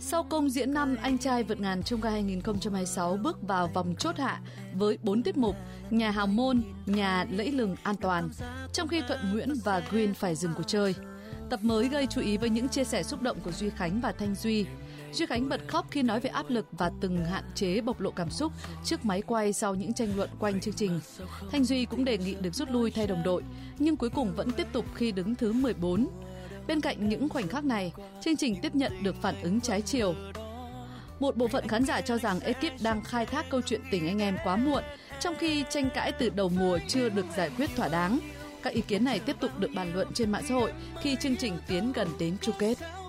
Sau công diễn năm Anh trai vượt ngàn chông gai 2026 bước vào vòng chốt hạ với 4 tiết mục: nhà hào môn, nhà lẫy lừng an toàn, trong khi Thuận Nguyễn và Green phải dừng cuộc chơi. Tập mới gây chú ý với những chia sẻ xúc động của Duy Khánh và Thanh Duy. Duy Khánh bật khóc khi nói về áp lực và từng hạn chế bộc lộ cảm xúc trước máy quay sau những tranh luận quanh chương trình. Thanh Duy cũng đề nghị được rút lui thay đồng đội, nhưng cuối cùng vẫn tiếp tục khi đứng thứ 14. Bên cạnh những khoảnh khắc này, chương trình tiếp nhận được phản ứng trái chiều. Một bộ phận khán giả cho rằng ekip đang khai thác câu chuyện tình anh em quá muộn, trong khi tranh cãi từ đầu mùa chưa được giải quyết thỏa đáng. Các ý kiến này tiếp tục được bàn luận trên mạng xã hội khi chương trình tiến gần đến chung kết.